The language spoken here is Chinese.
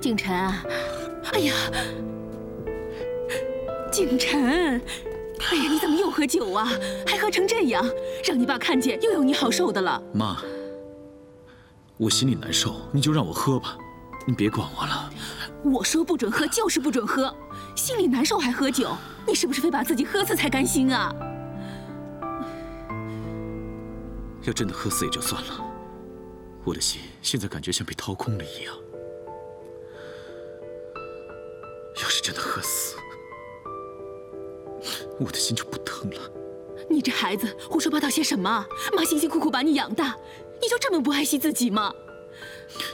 景晨啊，哎呀，景晨，哎呀，你怎么又喝酒啊？还喝成这样，让你爸看见又有你好受的了。 妈，我心里难受，你就让我喝吧，你别管我了。 我说不准喝就是不准喝，心里难受还喝酒，你是不是非把自己喝死才甘心啊？ 要真的喝死也就算了，我的心现在感觉像被掏空了一样。要是真的喝死，我的心就不疼了。 你这孩子胡说八道些什么？妈辛辛苦苦把你养大，你就这么不爱惜自己吗？